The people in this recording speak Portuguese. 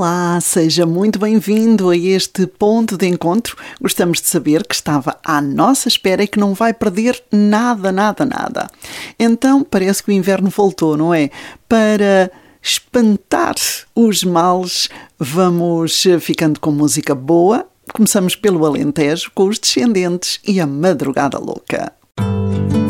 Olá, seja muito bem-vindo a este ponto de encontro. Gostamos de saber que estava à nossa espera e que não vai perder nada. Então, parece que o inverno voltou, não é? Para espantar os males, vamos ficando com música boa. Começamos pelo Alentejo, com os Descendentes e a Madrugada Louca.